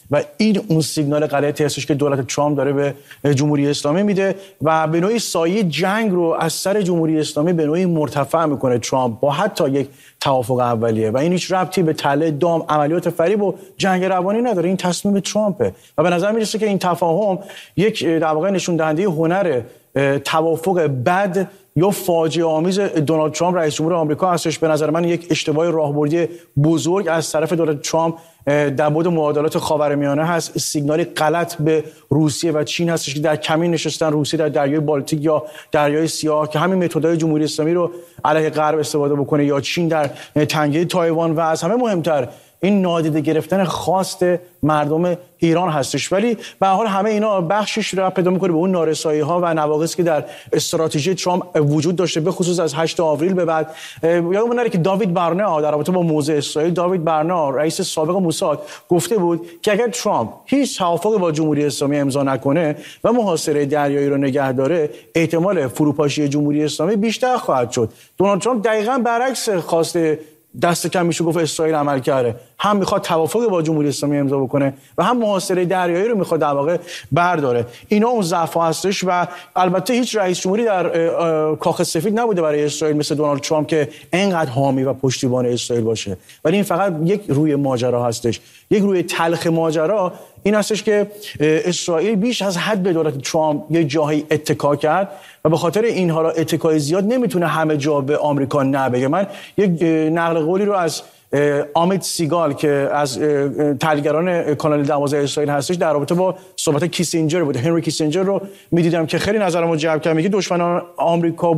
و این اون سیگنال غلطی هستش که دولت ترامپ داره به جمهوری اسلامی میده و به نوعی سایه جنگ رو از سر جمهوری اسلامی به نوعی مرتفع میکنه ترامپ با حتی یک توافق اولیه و این هیچ ربطی به تله دام عملیات فریب و جنگ روانی نداره. این تصمیم ترامپه و به نظر میرسه که این تفاهم یک در واقع نشون دهنده هنر توافق بد یا فاجعه آمیز دونالد ترامپ رئیس جمهور آمریکا هستش. به نظر من یک اشتباه راهبردی بزرگ از طرف دونالد ترامپ در بعد معادلات خاورمیانه هست. سیگنالی غلط به روسیه و چین هستش که در کمین نشستن روسیه در دریای بالتیک یا دریای سیاه که همین متدهای جمهوری اسلامی رو علیه غرب استفاده بکنه، یا چین در تنگه تایوان و از همه مهمتر این نادیده گرفتن خواست مردم ایران هستش. ولی به هر حال همه اینا بخشش رو پیدا می‌کنه به اون نارسایی‌ها و نواقصی که در استراتژی ترامپ وجود داشته، به خصوص از 8 آوریل به بعد. یادمون نره که داوید برنا در رابطه با موضوع اسرائیل، داوید برنا رئیس سابق موساد گفته بود که اگر ترامپ هیچ توافقی با جمهوری اسلامی امضا نکنه و محاصره دریایی رو نگه داره، احتمال فروپاشی جمهوری اسلامی بیشتر خواهد شد. دونالد ترامپ دقیقاً برعکس خواست دست کم میشه گفت اسرائیل عمل کرده. هم میخواد توافق با جمهوری اسلامی امضا بکنه و هم محاصره دریایی رو میخواد در واقع برداره. اینا اون ضعف‌ها هستش و البته هیچ رئیس جمهوری در کاخ سفید نبوده برای اسرائیل مثل دونالد ترامپ که اینقدر حامی و پشتیبان اسرائیل باشه. ولی این فقط یک روی ماجرا هستش. یک روی تلخ ماجرا این هستش که اسرائیل بیش از حد به دولت ترامپ یه جایی اتکا کرد و به خاطر این حالا اتکای زیاد نمیتونه همه جا به آمریکا نبگه. من یک نقل قولی رو از آمیت سیگال که از تحلیلگران کانال 12 اسرائیل هستش در رابطه با صحبت کیسینجر بود، هنری کیسینجر رو میدیدم که خیلی نظرمو جلب کرد. میگه دشمن آمریکا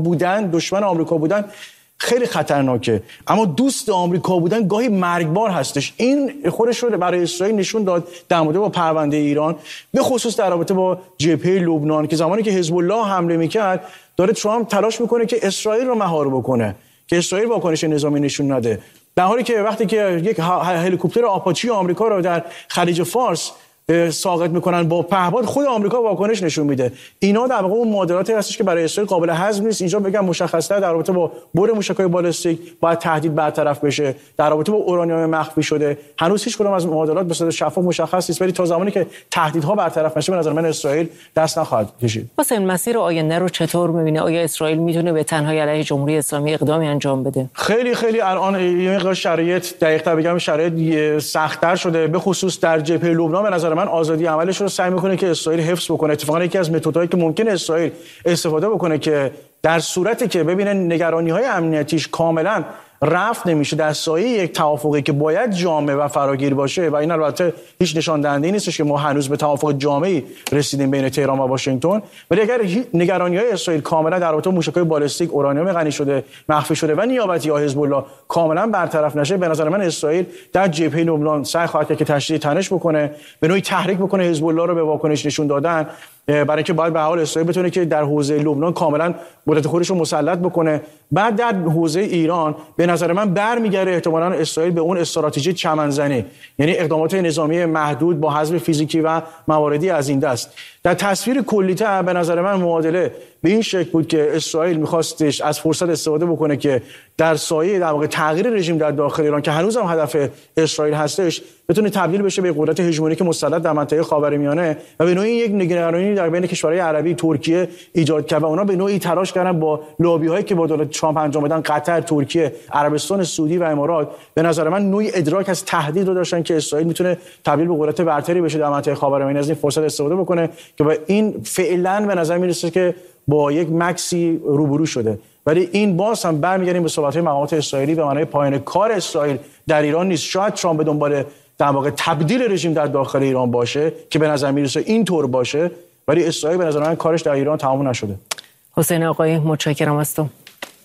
بودن خیلی خطرناکه، اما دوست آمریکا بودن گاهی مرگبار هستش. این خودش رو برای اسرائیل نشون داد در مورد با پرونده ایران، به خصوص در رابطه با جبهه لبنان که زمانی که حزب الله حمله میکرد داره ترامپ تلاش میکنه که اسرائیل رو مهار بکنه، که اسرائیل واکنش نظامی نشون نده، در حالی که وقتی که یک هلیکوپتر آپاچی آمریکا رو در خلیج فارس ساقط میکنن با پهپاد، خود آمریکا واکنش نشون میده. اینا در واقع اون معادلاتی هستش که برای اسرائیل قابل هضم نیست. اینجا بگم مشخص‌تر در رابطه با بر موشک‌های بالستیک باید تهدید برطرف بشه، در رابطه با اورانیوم مخفی شده هنوز هیچ کدوم از معادلات به صورت شفاف مشخص نیست، ولی تا زمانی که تهدیدها برطرف نشه به نظر من اسرائیل دست نخواهد کشید. حسین، مسیر آینده رو چطور می‌بینه؟ آیا اسرائیل میتونه به تنهایی علیه جمهوری اسلامی اقدامی انجام بده؟ خیلی الان یه شرایط دقیق‌تر بگم شرایط سخت‌تر شده، به خصوص در جبهه لبنان. به نظر من آزادی عملش رو سعی میکنه که اسرائیل حفظ بکنه. اتفاقا یکی از متدهایی که ممکنه اسرائیل استفاده بکنه که در صورتی که ببینه نگرانی‌های امنیتیش کاملا رفع نمیشه در سایه یک توافقی که باید جامع و فراگیر باشه، و این البته هیچ نشان دهنده‌ای نیستش که ما هنوز به توافق جامعی رسیدیم بین تهران و واشنگتن، ولی اگر نگرانی‌های اسرائیل کاملا در رابطه با موشک‌های بالستیک، اورانیوم غنی شده، مخفی شده و نیابتی یا حزب الله کاملا برطرف نشه، به نظر من اسرائیل در جبهه لبنان سعی خواهد کرد که تشدید تنش بکنه، به نوعی تحریک بکنه حزب الله رو به واکنش نشون دادن، برای اینکه باید به حال اسرائیل بتونه که در حوزه لبنان کاملا قدرت خودش رو مسلط بکنه. بعد در حوزه ایران به نظر من برمیگره احتمالاً اسرائیل به اون استراتژی چمنزنی، یعنی اقدامات نظامی محدود با حذف فیزیکی و مواردی از این دست. در تصویر کلی‌تر به نظر من معادله به این شکل بود که اسرائیل می‌خواستش از فرصت استفاده بکنه که در سایه در واقع تغییر رژیم در داخل ایران که هنوزم هدف اسرائیل هستش بتونه تبدیل بشه به قدرت هژمونیک مسلط در منطقه خاورمیانه و به نوعی یک نگرانی در بین کشورهای عربی، ترکیه ایجاد کرد و اونا به نوعی تلاش کردن با لابی‌هایی که با دولت ترامپ انجام دادن، قطر، ترکیه، عربستان سعودی و امارات، به نظر من نوعی ادراک از تهدید رو داشتن که اسرائیل میتونه تبدیل به قدرت برتری بشه در منطقه خاورمیانه، از این فرصت استفاده بکنه که با این فعلا به نظر میرسه که با یک مکسی روبرو شده. ولی این باز هم برمیگردیم به صحبت‌های مقامات اسرائیلی به معنای پایان کار اسرائیل در ایران نیست. شاید ترامپ به دنبال در واقع تبدیل رژیم در داخل ایران باشه که به نظر میرسه اینطور باشه، ولی اسرائیل به نظر من کارش در ایران تمام نشده. حسین آقایی، متشکرم از تو.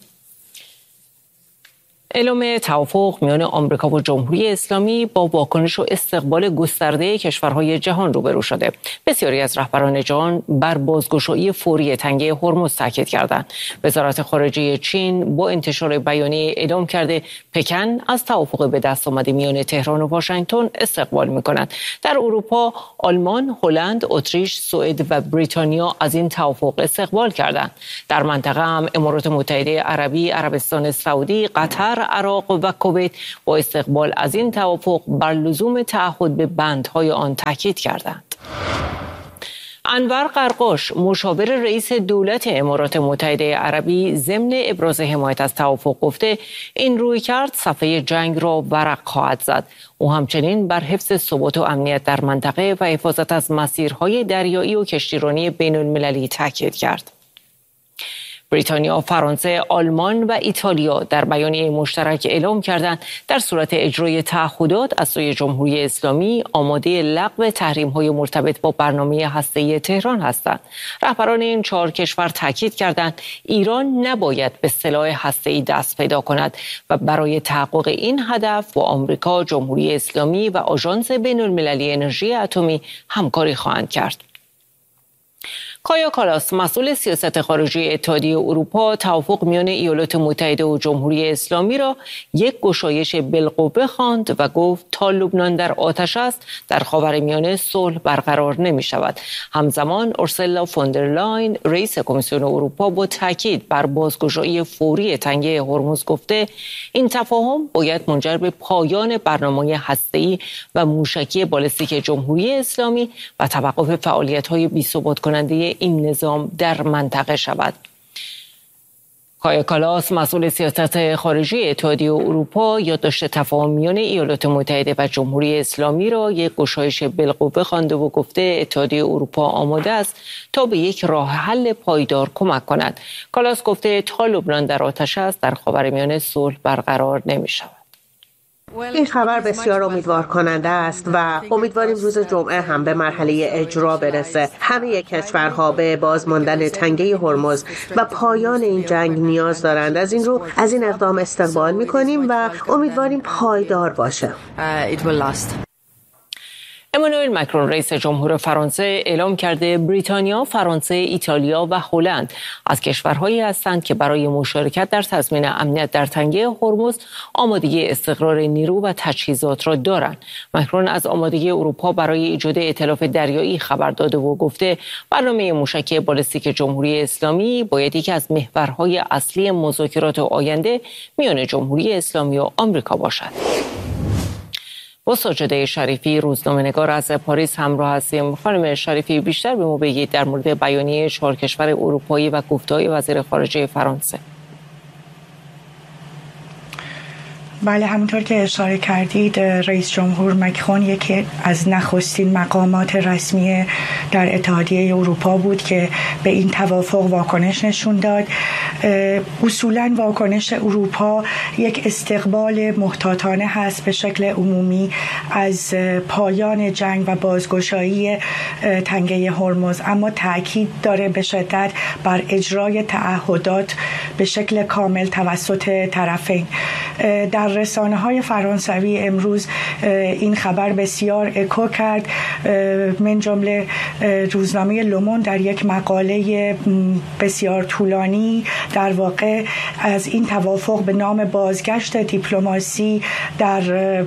اعلام توافق میان آمریکا و جمهوری اسلامی با واکنش و استقبال گسترده کشورهای جهان روبرو شده. بسیاری از رهبران جهان بر بازگشایی فوری تنگه هرمز تاکید کردند. وزارت خارجه چین با انتشار بیانیه اعلام کرده پکن از توافق به دست آمده میان تهران و واشنگتن استقبال می‌کند. در اروپا آلمان، هلند، اتریش، سوئد و بریتانیا از این توافق استقبال کردند. در منطقه هم امارات متحده عربی، عربستان سعودی، قطر قطر، عراق و کویت با استقبال از این توافق بر لزوم تعهد به بندهای آن تاکید کردند. انور قرقاش، مشاور رئیس دولت امارات متحده عربی، ضمن ابراز حمایت از توافق گفته این رویکرد صفحه جنگ را ورق خواهد زد. او همچنین بر حفظ ثبات و امنیت در منطقه و حفاظت از مسیرهای دریایی و کشتیرانی بین المللی تاکید کرد. بریتانیا، فرانسه، آلمان و ایتالیا در بیانیه مشترک اعلام کردند در صورت اجرای تعهدات از سوی جمهوری اسلامی آماده لغو تحریم‌های مرتبط با برنامه هسته‌ای تهران هستند. رهبران این 4 کشور تاکید کردند ایران نباید به سلاح هسته‌ای دست پیدا کند و برای تحقق این هدف با آمریکا، جمهوری اسلامی و آژانس بین‌المللی انرژی اتمی همکاری خواهند کرد. کایا کالاس، مسئول سیاست خارجی اتحادیه اروپا، توافق میان ایالات متحده و جمهوری اسلامی را یک گشایش بالقوه خواند و گفت تا لبنان در آتش است، در خاورمیانه صلح برقرار نمی شود. همزمان اورسولا فوندرلاین، رئیس کمیسیون اروپا، با تاکید بر بازگشایی فوری تنگه هرمز گفته این تفاهم باید منجر به پایان برنامه هسته‌ای و موشکی بالستیک جمهوری اسلامی و توقف فعالیت‌های بی‌ثبات کننده این نظام در منطقه شود. کایا کالاس، مسئول سیاست خارجی اتحادیه اروپا، یادداشت تفاهم میان ایالات متحده و جمهوری اسلامی را یک گشایش بالقوه خوانده و گفته اتحادیه اروپا آماده است تا به یک راه حل پایدار کمک کند. کالاس گفته تا لبنان در آتش است، در خاورمیانه صلح برقرار نمی شود. این خبر بسیار امیدوار کننده است و امیدواریم روز جمعه هم به مرحله اجرا برسه. همه کشورها به بازماندن تنگه هرمز و پایان این جنگ نیاز دارند. از این رو از این اقدام استقبال می‌کنیم و امیدواریم پایدار باشه. امانوئل مکرون، رئیس جمهور فرانسه، اعلام کرده بریتانیا، فرانسه، ایتالیا و هلند از کشورهایی هستند که برای مشارکت در تضمین امنیت در تنگه هرمز آمادگی استقرار نیرو و تجهیزات را دارند. مکرون از آمادگی اروپا برای ایجاد ائتلاف دریایی خبر داده و گفته برنامه موشکی بالستیک جمهوری اسلامی باید یکی از محورهای اصلی مذاکرات آینده میان جمهوری اسلامی و آمریکا باشد. با ساجده شریفی، روزنامه‌نگار از پاریس همراه هستیم. خانم شریفی، بیشتر به ما بگید در مورد بیانیه 4 کشور اروپایی و گفته‌های وزیر خارجه فرانسه. بله، همونطور که اشاره کردید، رئیس جمهور مکرون یکی از نخستین مقامات رسمی در اتحادیه اروپا بود که به این توافق واکنش نشون داد. اصولاً واکنش اروپا یک استقبال محتاطانه هست به شکل عمومی از پایان جنگ و بازگشایی تنگه هرمز، اما تاکید داره به شدت بر اجرای تعهدات به شکل کامل توسط طرفین. در رسانه‌های فرانسوی امروز این خبر بسیار اکو کرد، من جمله روزنامه لوموند در یک مقاله بسیار طولانی در واقع از این توافق به نام بازگشت دیپلماسی در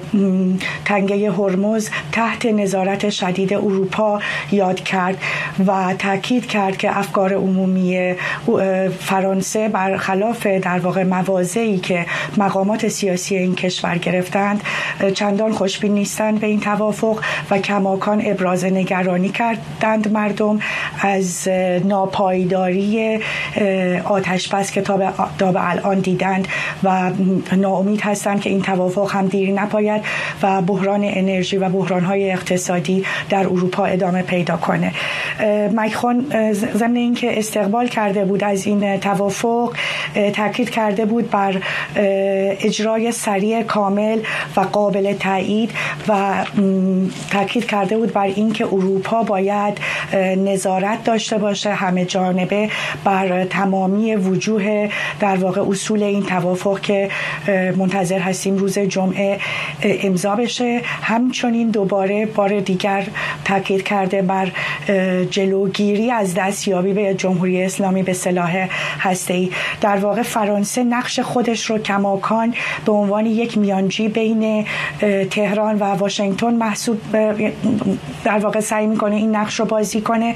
تنگه هرمز تحت نظارت شدید اروپا یاد کرد و تاکید کرد که افکار عمومی فرانسه برخلاف در واقع مواضعی که مقامات سیاسی این کشور گرفتند چندان خوشبین نیستند به این توافق و کماکان ابراز نگرانی کردند مردم از ناپایداری آتشبس که تا به الان دیدند و ناامید هستند که این توافق هم دیر نپاید و بحران انرژی و بحران‌های اقتصادی در اروپا ادامه پیدا کنه. مکرون ضمن اینکه استقبال کرده بود از این توافق، تاکید کرده بود بر اجرای سریع، کامل و قابل تایید و تاکید کرده بود بر اینکه اروپا باید نظارت داشته باشه همه جانبه بر تمامی وجوه در واقع اصول این توافق که منتظر هستیم روز جمعه امضا بشه. همچنین دوباره بار دیگر تاکید کرده بر جلوگیری از دستیابی به جمهوری اسلامی به سلاح هسته‌ای. در واقع فرانسه نقش خودش رو کماکان به عنوان یک میانجی بین تهران و واشنگتن محسوب در واقع سعی میکنه این نقش رو بازی کنه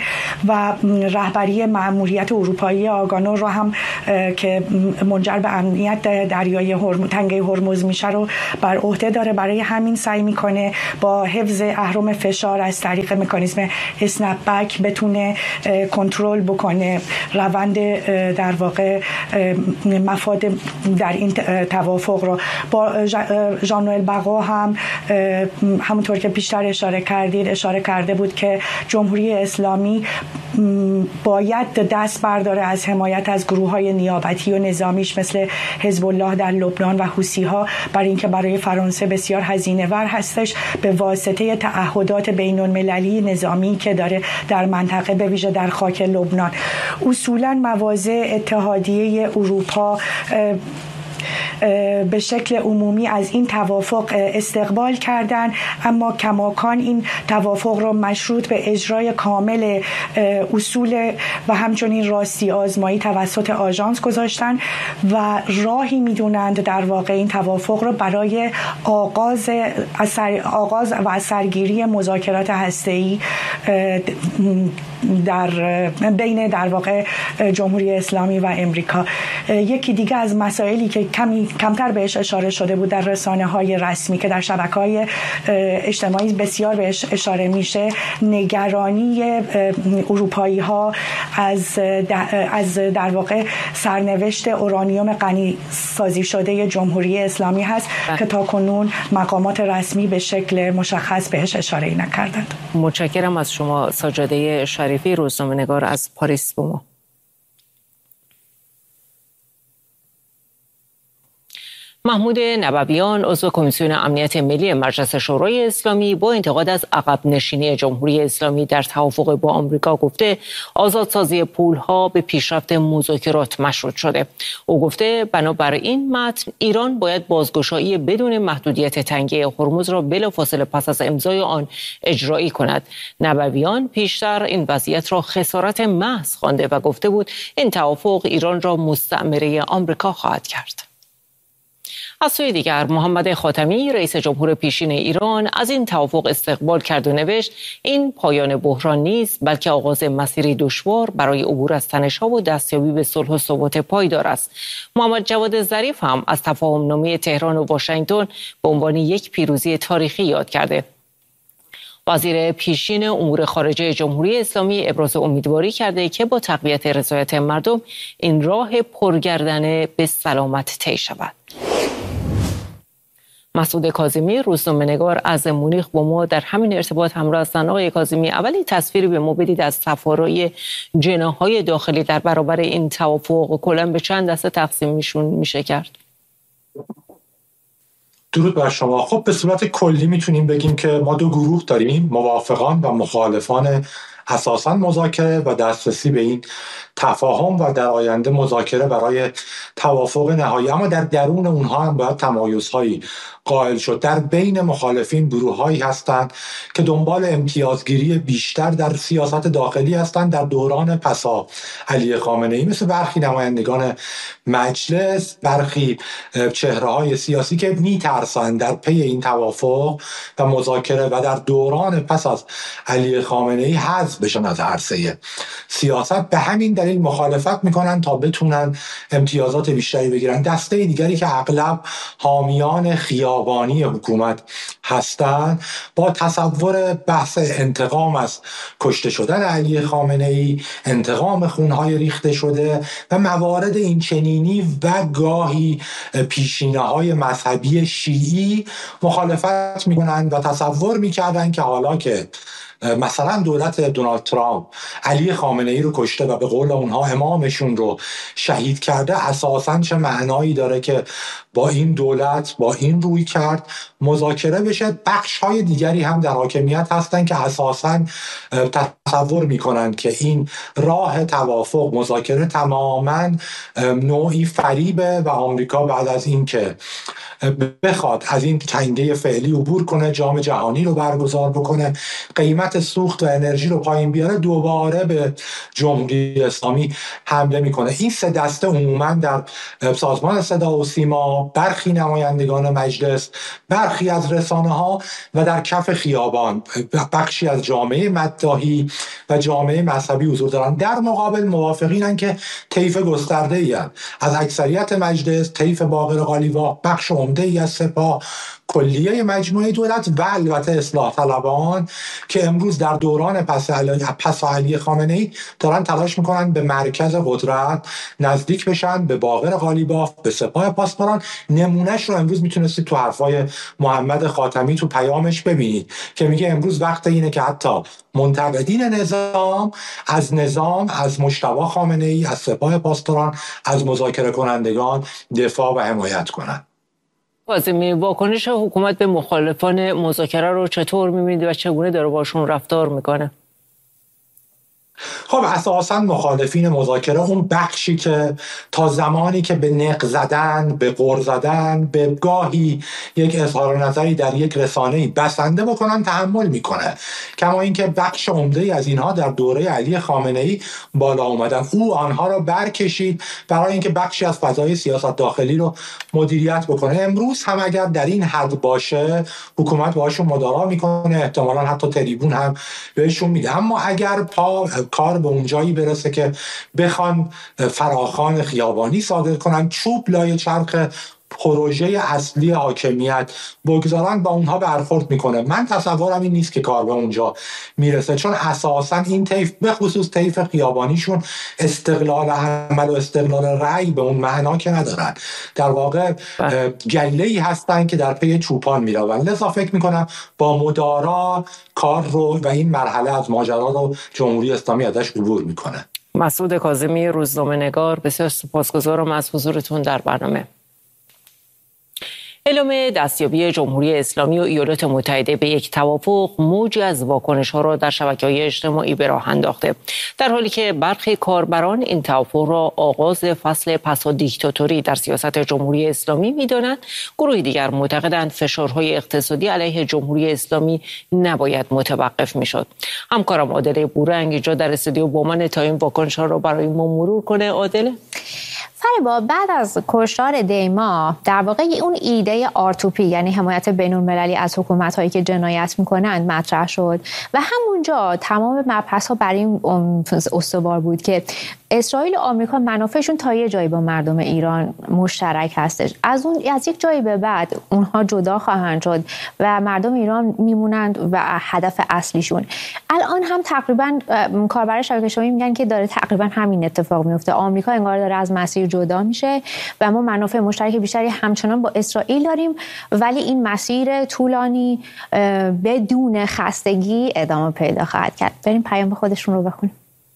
و رهبری مأموریت اروپایی آگانو رو هم که منجر به امنیت دریای تنگه هرمز میشه رو بر عهده داره. برای همین سعی میکنه با حفظ اهرم فشار از طریق مکانیزم اسنپ بک بتونه کنترل بکنه روند در واقع مفاد در این توافق رو. با ژان نوئل بقا هم همونطور که بیشتر اشاره کرده بود که جمهوری اسلامی باید دست برداره از حمایت از گروه‌های نیابتی و نظامیش مثل حزب الله در لبنان و حوثی‌ها، برای اینکه برای فرانسه بسیار هزینه‌ور هستش به واسطه تعهدات بین‌المللی نظامی که داره در منطقه به ویژه در خاک لبنان. اصولاً مواضع اتحادیه اروپا به شکل عمومی از این توافق استقبال کردن، اما کماکان این توافق رو مشروط به اجرای کامل اصول و همچنین راستی آزمایی توسط آژانس گذاشتن و راهی میدونند در واقع این توافق رو برای آغاز و اثرگیری مذاکرات هسته‌ای در بین در واقع جمهوری اسلامی و امریکا. یکی دیگه از مسائلی که کمتر بهش اشاره شده بود در رسانه‌های رسمی که در شبکه‌های اجتماعی بسیار بهش اشاره میشه، نگرانی اروپایی‌ها از در واقع سرنوشت اورانیوم غنی سازی شده جمهوری اسلامی هست که تاکنون مقامات رسمی به شکل مشخص بهش اشاره نکردند. متشکرم از شما ساجده شریفی، روزنامه‌نگار از پاریس با ما. محمود نبویان عضو کمیسیون امنیت ملی مجلس شورای اسلامی با انتقاد از عقب نشینی جمهوری اسلامی در توافق با آمریکا گفته آزادسازی پول‌ها به پیشرفت مذاکرات مشروط شده. او گفته بنابر این متن ایران باید بازگشایی بدون محدودیت تنگه هرمز را بلافاصله پس از امضای آن اجرایی کند. نبویان پیشتر این وضعیت را خسارت محض خوانده و گفته بود این توافق ایران را مستعمره آمریکا خواهد کرد. از سوی دیگر محمد خاتمی رئیس جمهور پیشین ایران از این توافق استقبال کرد و نوشت این پایان بحران نیست بلکه آغاز مسیری دشوار برای عبور از تنش‌ها و دستیابی به صلح و ثبات پایدار است. محمد جواد ظریف هم از تفاهم‌نامه تهران و واشنگتن به عنوان یک پیروزی تاریخی یاد کرده. وزیر پیشین امور خارجه جمهوری اسلامی ابراز امیدواری کرده که با تقویت رضایت مردم این راه پرگردنه به سلامت طی شود. مسعود کاظمی روزنامه‌نگار از مونیخ با ما در همین ارتباط همراه هستند. آقای کاظمی، اولی تصویری به ما بدید از تفارای جناح‌های داخلی در برابر این توافق، کلاً به چند دسته تقسیمشون میشه کرد؟ درود بر شما. خب به صورت کلی میتونیم بگیم که ما دو گروه داریم، موافقان و مخالفان اساساً مذاکره و دسترسی به این تفاهم و در آینده مذاکره برای توافق نهایی، اما در درون اونها هم باید تمایزهایی قائل شد. در بین مخالفین گروه‌هایی هستند که دنبال امتیازگیری بیشتر در سیاست داخلی هستند در دوران پسا علی خامنه‌ای، مثل برخی نمایندگان مجلس، برخی چهره‌های سیاسی که می‌ترسند در پی این توافق و مذاکره و در دوران پس از علی خامنه‌ای حذف بشن از عرصه سیاست. به همین دلیل مخالفت میکنن تا بتونن امتیازات بیشتری بگیرن. دسته دیگری که اغلب حامیان خیابانی حکومت هستند با تصور بحث انتقام از کشته شدن علی خامنه‌ای، انتقام خونهای ریخته شده و موارد این چنینی و گاهی پیشینه‌های مذهبی شیعی مخالفت میکنن و تصور میکردن که حالا که مثلا دولت دونالد ترامپ علی خامنه‌ای رو کشته و به قول اونها امامشون رو شهید کرده، اساساً چه معنایی داره که با این دولت با این روی کرد مذاکره بشه. بخش‌های دیگری هم در حاکمیت هستن که اساساً تصور میکنن که این راه توافق مذاکره تماماً نوعی فریبه و آمریکا بعد از این که بخواد از این تنگه فعلی عبور کنه، جام جهانی رو برگزار بکنه، قیمت قیمت سوخت و انرژی رو پایین بیاره دوباره به جمهوری اسلامی حمله میکنه. این سه دسته عموما در سازمان صدا و سیما، برخی نمایندگان مجلس، برخی از رسانه‌ها و در کف خیابان بخشی از جامعه مداحی و جامعه مذهبی حضور دارن. در مقابل موافقینن که طیف گسترده‌ای از اکثریت مجلس، طیف باقر قالیباف، بخش عمده‌ای از سپاه، کلیه مجموعه دولت و البته اصلاح طلبان که امروز در دوران پس علی خامنه‌ای دارن تلاش میکنن به مرکز قدرت نزدیک بشن، به باقر قالیباف، به سپاه پاسداران. نمونهش رو امروز میتونستید تو حرفای محمد خاتمی تو پیامش ببینید که میگه امروز وقت اینه که حتی منتقدین نظام، از مجتبی خامنه‌ای، از سپاه پاسداران، از مذاکره کنندگان دفاع و حمایت کنند. کاظمی، واکنش حکومت به مخالفان مذاکره رو چطور می‌بینید و چگونه داره باشون رفتار میکنه؟ خب اساساً مخالفین مذاکره اون بخشی که تا زمانی که به نق زدن، به غر زدن، به گاهی یک اظهار نظری در یک رسانه‌ای بسنده بکنن تحمل میکنه، کما اینکه بخش عمده‌ای از اینها در دوره علی خامنه‌ای بالا اومدن. او آنها را برکشید برای اینکه بخشی از فضای سیاست داخلی رو مدیریت بکنه. امروز هم اگر در این حد باشه حکومت باهاشون مدارا میکنه، احتمالاً حتی تریبون هم بهشون میده. اما اگر کار به اون جایی برسه که بخوان فراخوان خیابانی صادر کنن، چوب لای چرخ پروژه اصلی حاکمیت بگذارن، با اونها برخورد میکنه. من تصورم این نیست که کار به اونجا میرسه، چون اساسا این طیف به خصوص طیف خیابانیشون استقلال عمل و استقلال رأی به اون معنا که ندارن. در واقع گله‌ای هستن که در پی چوپان میرون. لذا فکر میکنم با مدارا کار رو و این مرحله از ماجرا رو جمهوری اسلامی ازش عبور میکنه. مسعود کاظمی، روزنامه‌نگار، بسیار سپاسگزارم از حضورتون در برنامه. اعلام دستیابی جمهوری اسلامی و ایالات متحده به یک توافق موجی از واکنش‌ها را در شبکه‌های اجتماعی به راه انداخته، در حالی که برخی کاربران این توافق را آغاز فصل پسا دیکتاتوری در سیاست جمهوری اسلامی می‌دانند. گروهی دیگر معتقدند فشارهای اقتصادی علیه جمهوری اسلامی نباید متوقف می‌شد. همکارم عادله بورنگ اینجا در استودیو با من تا این واکنش‌ها را برای ما مرور کنه. عادله، فریبا، بعد از کشتار دیما در واقع اون ایده R2P یعنی حمایت بین‌المللی از حکومت‌هایی که جنایت می‌کنند مطرح شد و همونجا تمام مبحث‌ها بر این استوار بود که اسرائیل و آمریکا منافعشون تا یه جایی با مردم ایران مشترک هستش. از یک جایی به بعد اونها جدا خواهند شد و مردم ایران میمونند و هدف اصلیشون. الان هم تقریبا کاربر شبکه اجتماعی میگن که داره تقریبا همین اتفاق میفته. آمریکا انگار داره از مسیر جدا میشه و ما منافع مشترک بیشتری همچنان با اسرائیل داریم، ولی این مسیر طولانی بدون خستگی ادامه پیدا خواهد کرد. بریم پیام خودشون رو بخونیم.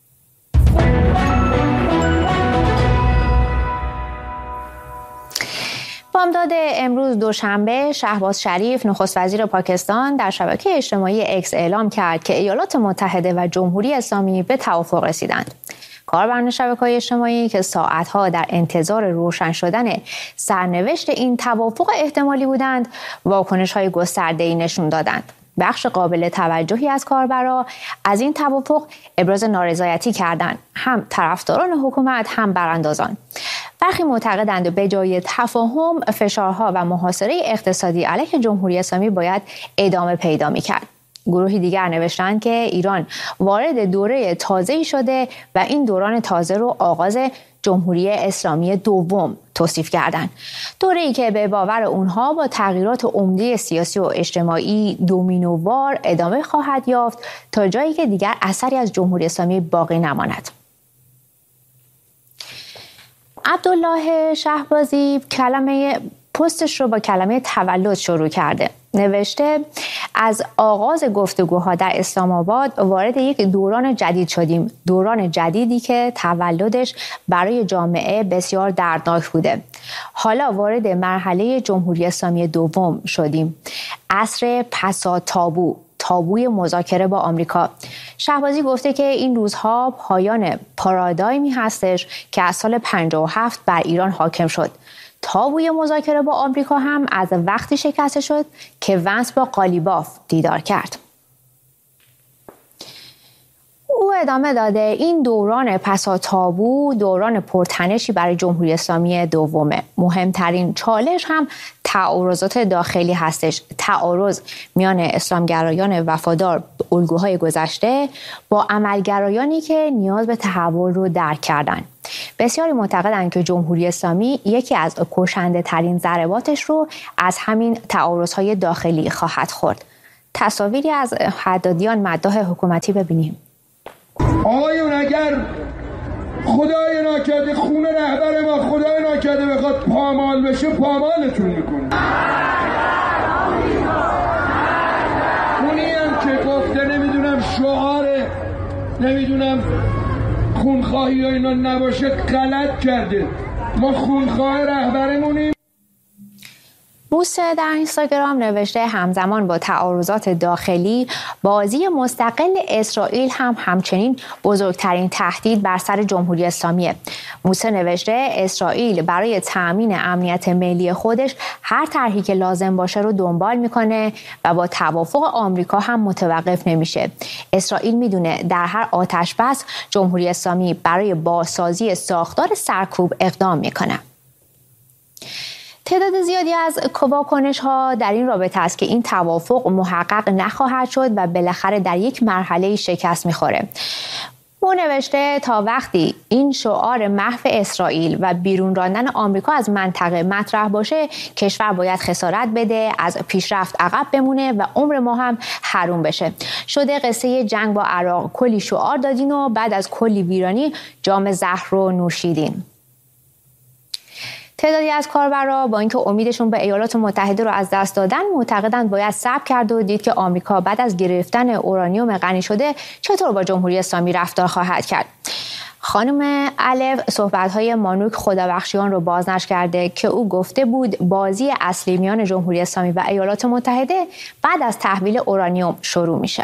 بامداد امروز دوشنبه شهباز شریف نخست وزیر پاکستان در شبکه اجتماعی اکس اعلام کرد که ایالات متحده و جمهوری اسلامی به توافق رسیدند. کاربران شبکه‌های اجتماعی که ساعتها در انتظار روشن شدن سرنوشت این توافق احتمالی بودند، واکنش‌های گسترده‌ای نشون دادند. بخش قابل توجهی از کاربران از این توافق ابراز نارضایتی کردند، هم طرفداران حکومت هم براندازان. برخی معتقدند به جای تفاهم، فشارها و محاصره اقتصادی علیه جمهوری اسلامی باید ادامه پیدا می‌کرد. گروهی دیگر نوشتند که ایران وارد دوره تازه‌ای شده و این دوران تازه رو آغاز جمهوری اسلامی دوم توصیف کردند. دوره‌ای که به باور اونها با تغییرات عمده سیاسی و اجتماعی دومینووار ادامه خواهد یافت تا جایی که دیگر اثری از جمهوری اسلامی باقی نماند. عبدالله شهبازی پستش رو با کلمه تولد شروع کرده. نوشته از آغاز گفتگوها در اسلام آباد وارد یک دوران جدید شدیم، دوران جدیدی که تولدش برای جامعه بسیار دردناک بوده. حالا وارد مرحله جمهوری اسلامی دوم شدیم، عصر پسا تابوی مذاکره با آمریکا. شهبازی گفته که این روزها پایان پارادایمی هستش که از سال 57 بر ایران حاکم شد. تابوی مذاکره با آمریکا هم از وقتی شکسته شد که ونس با قالیباف دیدار کرد. ادامه داده این دوران پساتابو دوران پرتنشی برای جمهوری اسلامی دومه. مهمترین چالش هم تعارضات داخلی هستش. تعارض میان اسلامگرایان وفادار به الگوهای گذشته با عملگرایانی که نیاز به تحول رو درک کردن. بسیاری معتقدند که جمهوری اسلامی یکی از کشنده ترین ضرباتش رو از همین تعارضهای داخلی خواهد خورد. تصاویری از حدادیان مداح حکومتی ببینیم. آقایون اگر خدای ناکرده خون رهبر ما خدای ناکرده بخواد پامال بشه پامالتون میکنه. اونی هم که گفته نمیدونم شعاره نمیدونم خونخواهی و اینا نباشه غلط کرده. ما خونخواه رهبرمونیم. بوسه در اینستاگرام نوشته همزمان با تعارضات داخلی بازی مستقل اسرائیل هم همچنین بزرگترین تهدید بر سر جمهوری اسلامیه. موسه نوشته اسرائیل برای تأمین امنیت ملی خودش هر طرحی که لازم باشه رو دنبال میکنه و با توافق آمریکا هم متوقف نمیشه. اسرائیل میدونه در هر آتش بس جمهوری اسلامی برای بازسازی ساختار سرکوب اقدام میکنه. تعداد زیادی از واکنش‌ها در این رابطه است که این توافق محقق نخواهد شد و بالاخره در یک مرحله شکست می‌خوره. او نوشته تا وقتی این شعار محو اسرائیل و بیرون راندن آمریکا از منطقه مطرح باشه، کشور باید خسارت بده، از پیشرفت عقب بمونه و عمر ما هم حروم بشه. شده قصه جنگ با عراق، کلی شعار دادین و بعد از کلی ویرانی جام زهر رو نوشیدین. تعدادی از کاربرا با اینکه امیدشون به ایالات متحده رو از دست دادن معتقدند باید صبر کرد و دید که آمریکا بعد از گرفتن اورانیوم غنی شده چطور با جمهوری اسلامی رفتار خواهد کرد. خانم الف صحبت‌های مانوک خدابخشیان رو بازنشر کرده که او گفته بود بازی اصلی میان جمهوری اسلامی و ایالات متحده بعد از تحویل اورانیوم شروع میشه.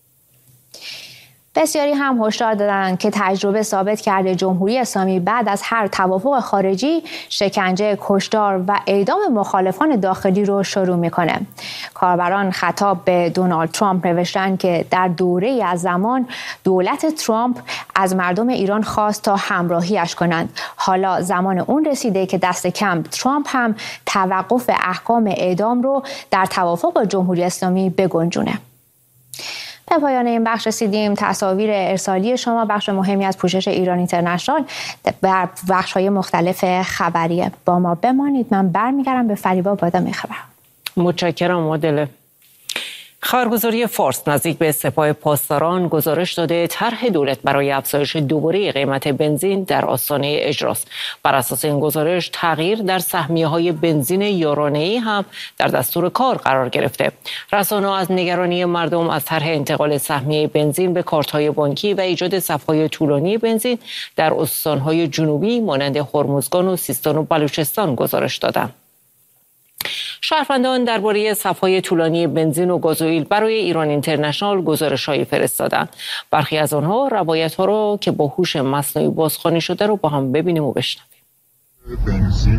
بسیاری هم هشدار دادند که تجربه ثابت کرده جمهوری اسلامی بعد از هر توافق خارجی شکنجه، کشتار و اعدام مخالفان داخلی رو شروع میکنه. کاربران خطاب به دونالد ترامپ نوشتند که در دوره‌ای از زمان دولت ترامپ از مردم ایران خواست تا همراهیش کنند. حالا زمان اون رسیده که دست کم ترامپ هم توقف احکام اعدام رو در توافق با جمهوری اسلامی بگنجونه. به پایان این بخش رسیدیم. تصاویر ارسالی شما بخش مهمی از پوشش ایران اینترنشنال در بخش‌های مختلف خبریه. با ما بمانید. من برمیگردم به فریبا با ادامه خبر. متشکرم مدل. خبرگزاری فارس نزدیک به سپاه پاسداران گزارش داده طرح دولت برای افزایش دوباره قیمت بنزین در آستانه اجراست. بر اساس این گزارش تغییر در سهمیه‌های بنزین یارانه‌ای هم در دستور کار قرار گرفته. رسانه‌ها از نگرانی مردم از طرح انتقال سهمیه بنزین به کارت‌های بانکی و ایجاد صف‌های طولانی بنزین در استان‌های جنوبی مانند هرمزگان و سیستان و بلوچستان گزارش دادند. شهروندان درباره صف‌های طولانی بنزین و گازوئیل برای ایران اینترنشنال گزارش‌هایی فرستادند. برخی از آنها روایت‌ها را که با هوش مصنوعی بازخوانی شده رو با هم ببینیم و بشنویم. بنزین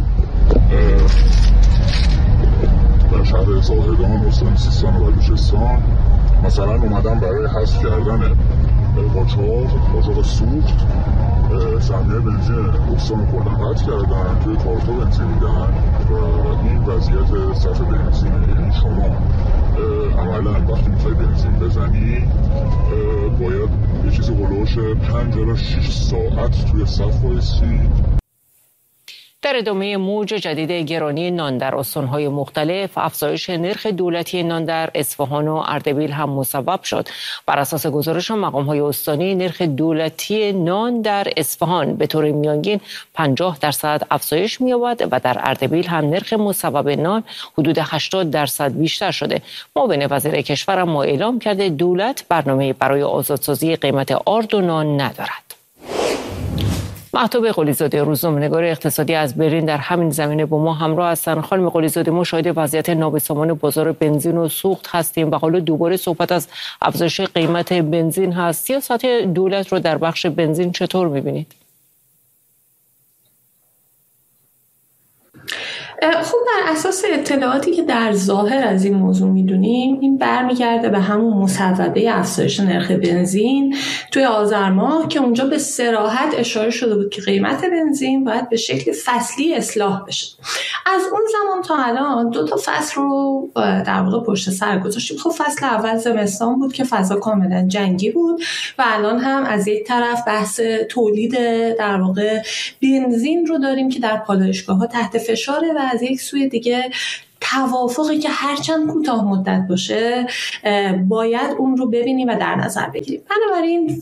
در شهر زاهدان، استان سیستان و بلوچستان مثلا اومدن برای حذف کردن قاچاق سوخت سهمیه بنزین استان کردن قطع کردن، توی کارتو بنزین میدن و این وضعیت صف بنزینه. یعنی شما عملا وقتی میخوای بنزین بزنی باید یه چیزی هلوش 5 تا 6 ساعت توی صف وایسی. در ادامه موج جدید گرانی نان در استان‌های مختلف، افزایش نرخ دولتی نان در اصفهان و اردبیل هم مسبب شد. بر اساس گزارش مقام‌های استانی، نرخ دولتی نان در اصفهان به طور میانگین 50% افزایش می‌یابد و در اردبیل هم نرخ مسبب نان حدود 80% بیشتر شده. معاون وزیر کشور هم اعلام کرده دولت برنامه‌ای برای آزادسازی قیمت آرد و نان ندارد. مهتاب قلیزاده، روزنامه‌نگار اقتصادی از برلین، در همین زمینه با ما همراه هستند. خانم قلیزاده، ما شاهد وضعیت نابسامان بازار بنزین و سوخت هستیم و حالا دوباره صحبت از افزایش قیمت بنزین هست. سیاست دولت رو در بخش بنزین چطور می‌بینید؟ خب بر اساس اطلاعاتی که در ظاهر از این موضوع میدونیم، این برمیگرده به همون مصوبه افزایش نرخ بنزین توی آذر ماه که اونجا به صراحت اشاره شده بود که قیمت بنزین باید به شکل فصلی اصلاح بشه. از اون زمان تا الان 2 تا فصل رو در واقع پشت سر گذاشتیم. خب فصل اول زمستان بود که فضا کاملا جنگی بود و الان هم از یک طرف بحث تولید در واقع بنزین رو داریم که در پالایشگاه‌ها تحت فشاره و از یک سوی دیگه توافقی که هرچند کوتاه مدت باشه باید اون رو ببینیم و در نظر بگیریم. بنابراین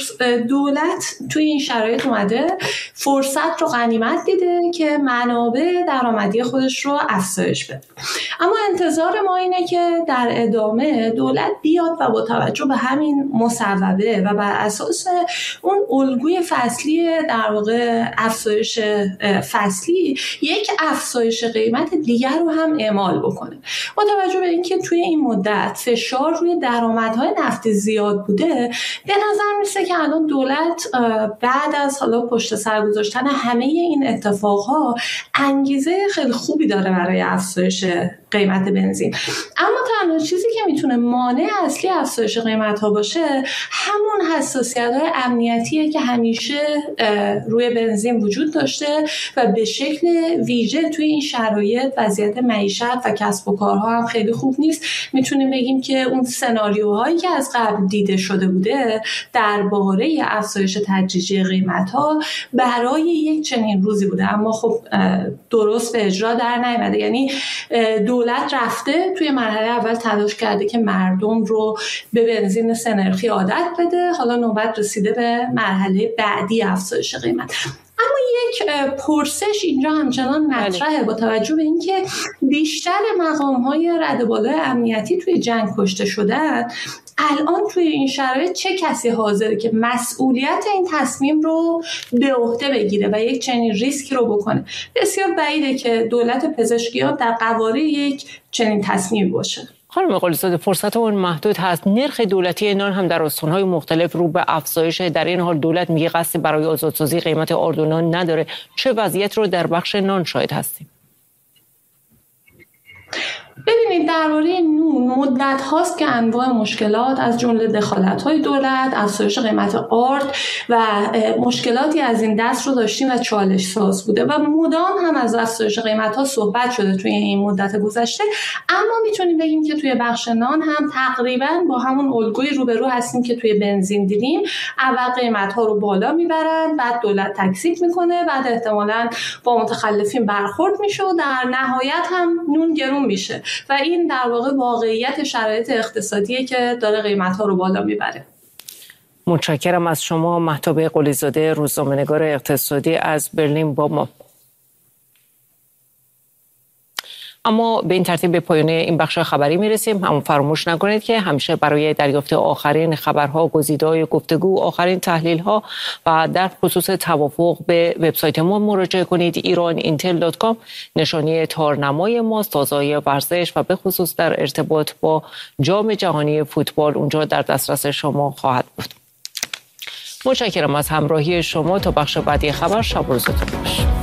دولت توی این شرایط اومده فرصت رو غنیمت دیده که منابع درآمدی خودش رو افزایش بده. اما انتظار ما اینه که در ادامه دولت بیاد و با توجه به همین مصوبه و بر اساس اون الگوی فصلی در واقع افزایش فصلی یک افزایش قیمت دیگر رو هم اعمال بکنه. با توجه به اینکه توی این مدت فشار روی درآمدهای نفتی زیاد بوده، به نظر میسه که الان دولت بعد از حالا پشت سر گذاشتن همه این اتفاقها انگیزه خیلی خوبی داره برای افزایش قیمت بنزین. اما تنها چیزی که میتونه مانع اصلی افزایش قیمت‌ها باشه همون حساسیت‌های امنیتیه که همیشه روی بنزین وجود داشته و به شکل ویژه توی این شرایط وضعیت معیشت و کسب و کارها هم خیلی خوب نیست. میتونیم بگیم که اون سناریوهایی که از قبل دیده شده بوده درباره افزایش تدریجی قیمت‌ها برای یک چنین روزی بوده، اما خب درست به اجرا در نیامده. یعنی دولت رفته توی مرحله اول تلاش کرده که مردم رو به بنزین 3 نرخی عادت بده، حالا نوبت رسیده به مرحله بعدی افزایش قیمت. اما یک پرسش اینجا همچنان مطرحه با توجه به اینکه بیشتر مقام‌های رده بالای امنیتی توی جنگ کشته شدن. الان توی این شرایط چه کسی حاضره که مسئولیت این تصمیم رو به عهده بگیره و یک چنین ریسکی رو بکنه؟ بسیار بعیده که دولت پزشکیان در قواره یک چنین تصمیم باشه. خانم قلی‌زاده، فرصت اون محدود هست. نرخ دولتی نان هم در استان‌های مختلف رو به افزایش. در این حال دولت میگه قصدی برای آزادسازی قیمت آرد و نان نداره. چه وضعیت رو در بخش نان شاهد هستیم؟ ببینید درباره نون مدت هاست که انواع مشکلات از جمله دخالت‌های دولت، افزایش قیمت آرد و مشکلاتی از این دست رو داشتیم و چالش ساز بوده و مدام هم از افزایش قیمت‌ها صحبت شده توی این مدت گذشته. اما میتونیم بگیم که توی بخش نان هم تقریباً با همون الگوی روبرو هستیم که توی بنزین دیدیم. اول قیمت‌ها رو بالا میبرن، بعد دولت تکثیف میکنه، بعد احتمالاً با متخلفین برخورد میشه و در نهایت هم نون گرون میشه و این در واقع واقعیت شرایط اقتصادیه که داره قیمت‌ها رو بالا میبره. متشکرم از شما مهتاب قلی‌زاده، روزنامه‌نگار اقتصادی از برلین با ما. اما به این ترتیب به پایان این بخش خبری میرسیم. اما فراموش نکنید که همیشه برای دریافت آخرین خبرها، گزیده‌های گفتگو، آخرین تحلیل‌ها و در خصوص توافق به وبسایت ما مراجعه کنید. iran.intel.com نشانی تارنمای ماست. تازه‌های ورزش و به خصوص در ارتباط با جام جهانی فوتبال اونجا در دسترس شما خواهد بود. متشکرم از همراهی شما. تا بخش بعدی خبر، شب و روزتون خوش.